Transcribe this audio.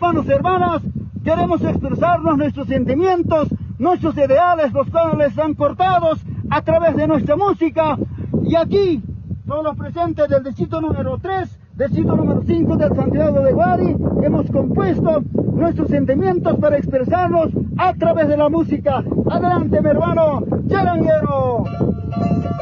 hermanos y hermanas, queremos expresarnos nuestros sentimientos, nuestros ideales, los cuales están cortados a través de nuestra música. Y aquí, todos los presentes del distrito número 3, distrito número 5 del Santiago de Guari, hemos compuesto nuestros sentimientos para expresarnos a través de la música. Adelante, mi hermano charanguero.